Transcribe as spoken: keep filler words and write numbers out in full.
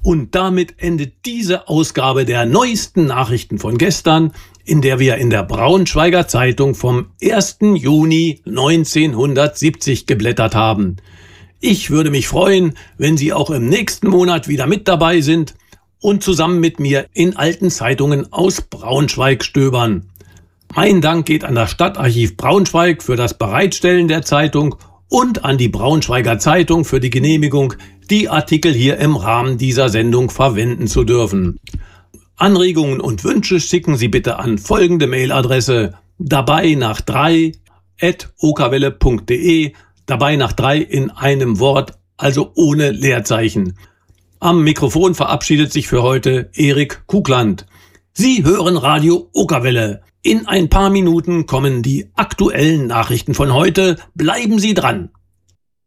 Und damit endet diese Ausgabe der neuesten Nachrichten von gestern, in der wir in der Braunschweiger Zeitung vom ersten Juni neunzehnhundertsiebzig geblättert haben. Ich würde mich freuen, wenn Sie auch im nächsten Monat wieder mit dabei sind und zusammen mit mir in alten Zeitungen aus Braunschweig stöbern. Mein Dank geht an das Stadtarchiv Braunschweig für das Bereitstellen der Zeitung und an die Braunschweiger Zeitung für die Genehmigung, die Artikel hier im Rahmen dieser Sendung verwenden zu dürfen. Anregungen und Wünsche schicken Sie bitte an folgende Mailadresse: dabei nach drei at okawelle punkt de, dabei nach drei in einem Wort, also ohne Leerzeichen. Am Mikrofon verabschiedet sich für heute Erik Kugland. Sie hören Radio Okawelle. In ein paar Minuten kommen die aktuellen Nachrichten von heute. Bleiben Sie dran.